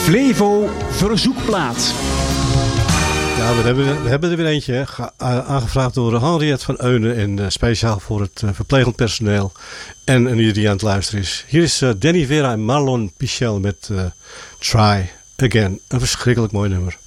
Flevo verzoekplaat. Ja, we hebben er weer eentje, hè. Aangevraagd door Henriette van Eunen en speciaal voor het verplegend personeel en iedereen die aan het luisteren is. Hier is Danny Vera en Marlon Pichel met Try Again. Een verschrikkelijk mooi nummer.